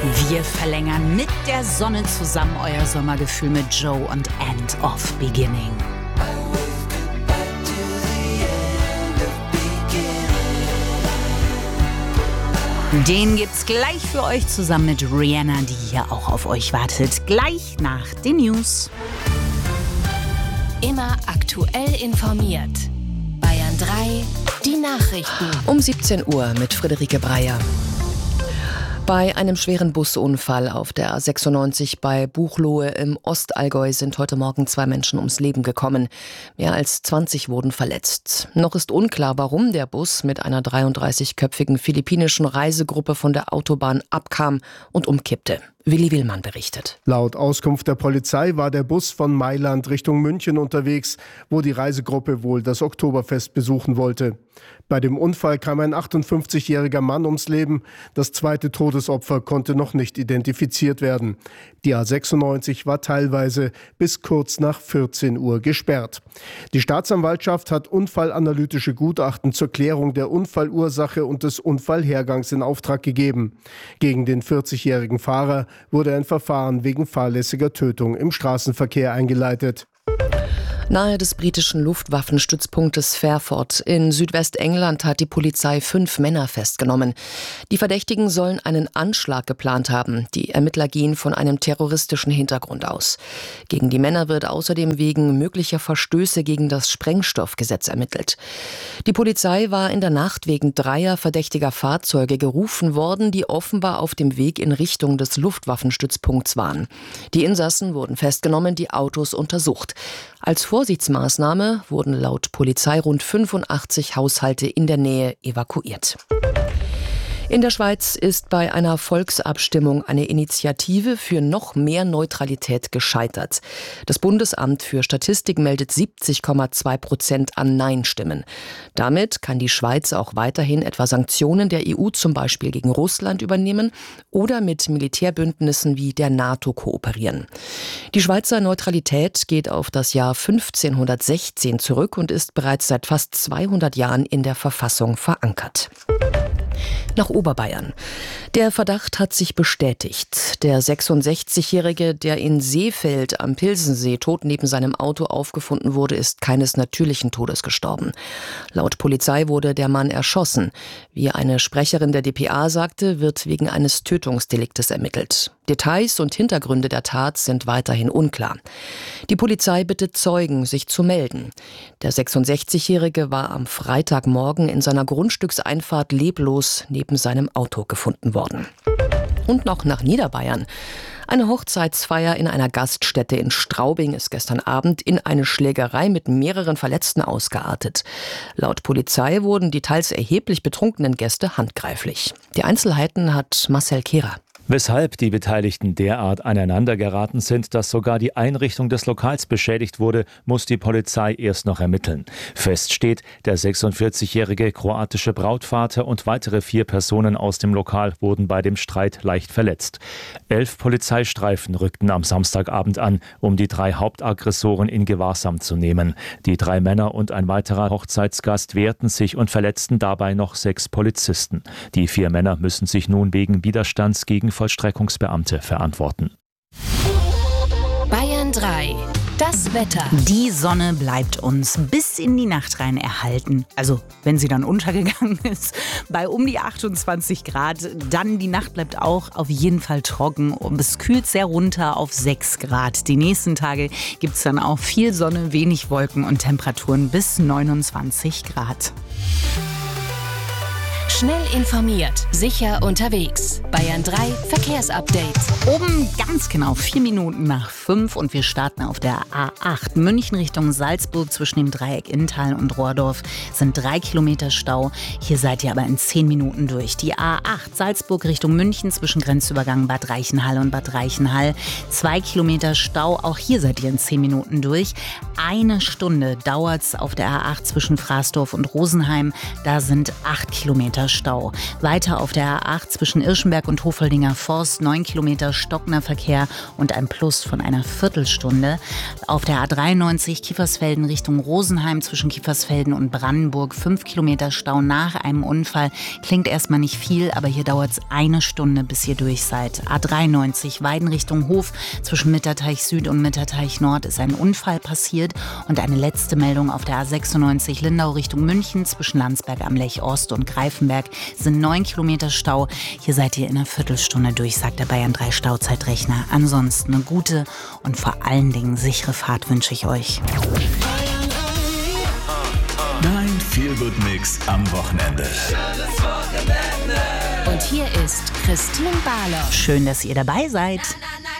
Wir verlängern mit der Sonne zusammen euer Sommergefühl mit Joe und End of Beginning. Den gibt's gleich für euch zusammen mit Rihanna, die hier auch auf euch wartet. Gleich nach den News. Immer aktuell informiert. Bayern 3, die Nachrichten. Um 17 Uhr mit Friederike Breyer. Bei einem schweren Busunfall auf der A96 bei Buchloe im Ostallgäu sind heute Morgen 2 Menschen ums Leben gekommen. Mehr als 20 wurden verletzt. Noch ist unklar, warum der Bus mit einer 33-köpfigen philippinischen Reisegruppe von der Autobahn abkam und umkippte. Willi Willmann berichtet. Laut Auskunft der Polizei war der Bus von Mailand Richtung München unterwegs, wo die Reisegruppe wohl das Oktoberfest besuchen wollte. Bei dem Unfall kam ein 58-jähriger Mann ums Leben. Das zweite Todesopfer konnte noch nicht identifiziert werden. Die A96 war teilweise bis kurz nach 14 Uhr gesperrt. Die Staatsanwaltschaft hat unfallanalytische Gutachten zur Klärung der Unfallursache und des Unfallhergangs in Auftrag gegeben. Gegen den 40-jährigen Fahrer wurde ein Verfahren wegen fahrlässiger Tötung im Straßenverkehr eingeleitet. Nahe des britischen Luftwaffenstützpunktes Fairford in Südwestengland hat die Polizei 5 Männer festgenommen. Die Verdächtigen sollen einen Anschlag geplant haben. Die Ermittler gehen von einem terroristischen Hintergrund aus. Gegen die Männer wird außerdem wegen möglicher Verstöße gegen das Sprengstoffgesetz ermittelt. Die Polizei war in der Nacht wegen 3 verdächtiger Fahrzeuge gerufen worden, die offenbar auf dem Weg in Richtung des Luftwaffenstützpunkts waren. Die Insassen wurden festgenommen, die Autos untersucht. Als Vorsichtsmaßnahme wurden laut Polizei rund 85 Haushalte in der Nähe evakuiert. In der Schweiz ist bei einer Volksabstimmung eine Initiative für noch mehr Neutralität gescheitert. Das Bundesamt für Statistik meldet 70,2% an Nein-Stimmen. Damit kann die Schweiz auch weiterhin etwa Sanktionen der EU zum Beispiel gegen Russland übernehmen oder mit Militärbündnissen wie der NATO kooperieren. Die Schweizer Neutralität geht auf das Jahr 1516 zurück und ist bereits seit fast 200 Jahren in der Verfassung verankert. Nach Oberbayern. Der Verdacht hat sich bestätigt. Der 66-Jährige, der in Seefeld am Pilsensee tot neben seinem Auto aufgefunden wurde, ist keines natürlichen Todes gestorben. Laut Polizei wurde der Mann erschossen. Wie eine Sprecherin der dpa sagte, wird wegen eines Tötungsdeliktes ermittelt. Details und Hintergründe der Tat sind weiterhin unklar. Die Polizei bittet Zeugen, sich zu melden. Der 66-Jährige war am Freitagmorgen in seiner Grundstückseinfahrt leblos neben seinem Auto gefunden worden. Und noch nach Niederbayern. Eine Hochzeitsfeier in einer Gaststätte in Straubing ist gestern Abend in eine Schlägerei mit mehreren Verletzten ausgeartet. Laut Polizei wurden die teils erheblich betrunkenen Gäste handgreiflich. Die Einzelheiten hat Marcel Kehrer. Weshalb die Beteiligten derart aneinander geraten sind, dass sogar die Einrichtung des Lokals beschädigt wurde, muss die Polizei erst noch ermitteln. Fest steht, der 46-jährige kroatische Brautvater und weitere 4 Personen aus dem Lokal wurden bei dem Streit leicht verletzt. 11 Polizeistreifen rückten am Samstagabend an, um die 3 Hauptaggressoren in Gewahrsam zu nehmen. Die 3 Männer und ein weiterer Hochzeitsgast wehrten sich und verletzten dabei noch 6 Polizisten. Die 4 Männer müssen sich nun wegen Widerstands gegen Vollstreckungsbeamte verantworten. Bayern 3. Das Wetter. Die Sonne bleibt uns bis in die Nacht rein erhalten. Also, wenn sie dann untergegangen ist, bei um die 28 Grad. Dann die Nacht bleibt auch auf jeden Fall trocken. Und es kühlt sehr runter auf 6 Grad. Die nächsten Tage gibt es dann auch viel Sonne, wenig Wolken und Temperaturen bis 29 Grad. Schnell informiert, sicher unterwegs. Bayern 3 Verkehrsupdate. Oben ganz genau 4 Minuten nach 5 und wir starten auf der A8 München Richtung Salzburg. Zwischen dem Dreieck Inntal und Rohrdorf sind 3 Kilometer Stau. Hier seid ihr aber in 10 Minuten durch. Die A8 Salzburg Richtung München zwischen Grenzübergang Bad Reichenhall und Bad Reichenhall. 2 Kilometer Stau. Auch hier seid ihr in 10 Minuten durch. 1 Stunde dauert es auf der A8 zwischen Fraßdorf und Rosenheim. Da sind 8 Kilometer Stau. Weiter auf der A8 zwischen Irschenberg und Hofoldinger Forst 9 Kilometer stockender Verkehr und ein Plus von einer Viertelstunde. Auf der A93 Kiefersfelden Richtung Rosenheim zwischen Kiefersfelden und Brandenburg 5 Kilometer Stau nach einem Unfall. Klingt erstmal nicht viel, aber hier dauert es eine Stunde, bis ihr durch seid. A93 Weiden Richtung Hof zwischen Mitterteich Süd und Mitterteich Nord ist ein Unfall passiert. Und eine letzte Meldung auf der A96 Lindau Richtung München zwischen Landsberg am Lech Ost und Greifenberg sind 9 Kilometer Stau. Hier seid ihr in einer Viertelstunde durch, sagt der Bayern 3 Stauzeitrechner. Ansonsten eine gute und vor allen Dingen sichere Fahrt wünsche ich euch. Dein Feel-Good-Mix am Wochenende. Und hier ist Christine Barlow. Schön, dass ihr dabei seid. Na, na, na.